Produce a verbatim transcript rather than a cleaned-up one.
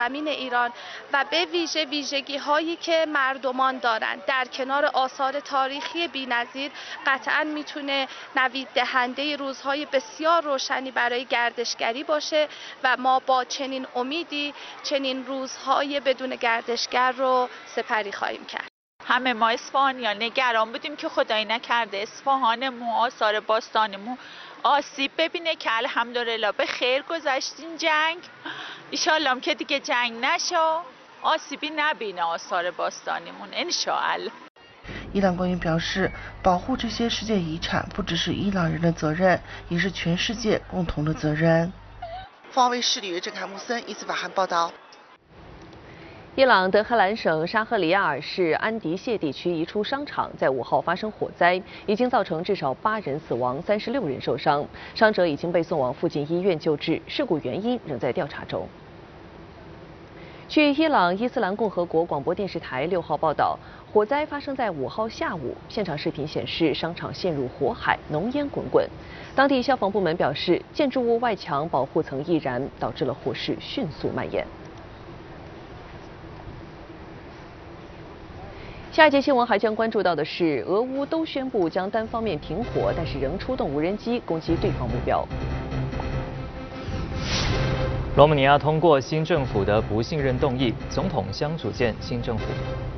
زمین ایران و به ویژه ویژگی هایی که مردمان دارند در کنار آثار تاریخی بی‌نظیر قطعاً میتونه نوید دهنده روزهای بسیار روشنی برای گردشگری باشه و ما با چنین امیدی چنین روزهای بدون گردشگر رو سپری خواهیم کرد. همه ما اصفهانیان نگران بودیم که خدای نکرده اصفهانمون، آثار باستانمون آسیب ببینه که الحمدلله به خیر گذشتین جنگ. ایشالله که دیگه جنگ نشه، آسیبی نبینه آثار باستانمون انشاءالله。 伊朗官员表示，保护这些世界遗产不只是伊朗人的责任，也是全世界共同的责任。华为视里郑凯木森伊斯法罕报道。 伊朗德黑兰省沙赫里亚尔市安迪谢地区一处商场在五号发生火灾，已经造成至少八人死亡，三十六人受伤，伤者已经被送往附近医院救治，事故原因仍在调查中。据伊朗伊斯兰共和国广播电视台六号报道，火灾发生在五号下午，现场视频显示商场陷入火海，浓烟滚滚。当地消防部门表示，建筑物外墙保护层易燃，导致了火势迅速蔓延。下一节新闻还将关注到的是，俄乌都宣布将单方面停火，但是仍出动无人机攻击对方目标。 罗马尼亚通过新政府的不信任动议，总统将组建新政府。